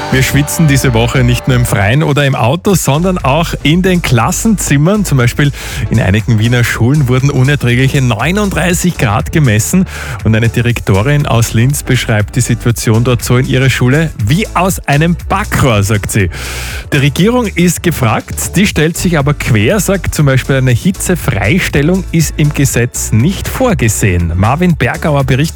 Wir schwitzen diese Woche nicht nur im Freien oder im Auto, sondern auch in den Klassenzimmern. Zum Beispiel in einigen Wiener Schulen wurden unerträgliche 39 Grad gemessen. Und eine Direktorin aus Linz beschreibt die Situation dort so in ihrer Schule wie aus einem Backrohr, sagt sie. Die Regierung ist gefragt, die stellt sich aber quer, sagt zum Beispiel, eine Hitzefreistellung ist im Gesetz nicht vorgesehen. Marvin Bergauer berichtet.